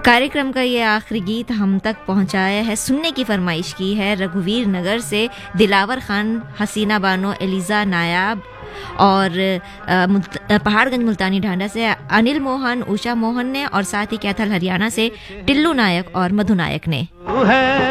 कार्यक्रम का ये आखिरी गीत हम तक पहुंचाया है, सुनने की फरमाइश की है रघुवीर नगर से दिलावर खान, हसीना बानो, एलिजा नायाब और पहाड़गंज मुल्तानी ढांडा से अनिल मोहन, उषा मोहन ने और साथ ही कैथल हरियाणा से टिल्लू नायक और मधु नायक ने।